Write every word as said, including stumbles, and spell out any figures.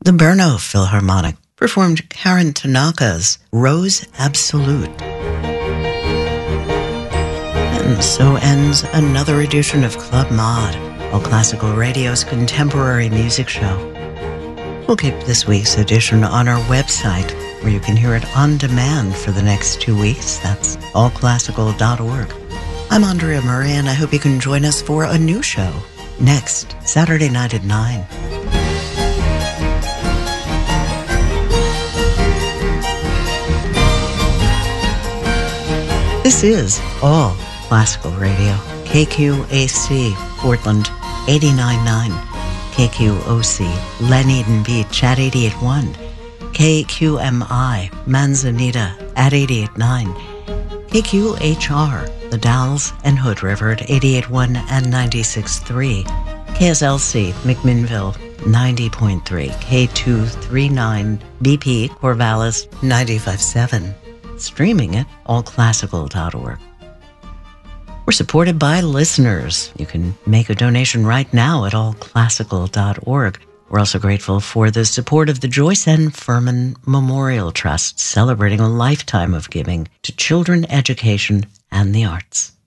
The Brno Philharmonic performed Karen Tanaka's Rose Absolute. And so ends another edition of Club Mod, All Classical Radio's contemporary music show. We'll keep this week's edition on our website, where you can hear it on demand for the next two weeks. That's all classical dot org. I'm Andrea Murray, and I hope you can join us for a new show next Saturday night at nine. This is All Classical Radio, K Q A C, Portland, eighty-nine point nine. K Q O C, Leneden Beach at eighty-eight point one. K Q M I, Manzanita at eighty-eight point nine. K Q H R, The Dalles and Hood River at eighty-eight point one and ninety-six point three. K S L C, McMinnville, ninety point three. K two thirty-nine, B P, Corvallis, ninety-five point seven. Streaming at all classical dot org. We're supported by listeners. You can make a donation right now at all classical dot org. We're also grateful for the support of the Joyce N. Furman Memorial Trust, celebrating a lifetime of giving to children, education, and the arts.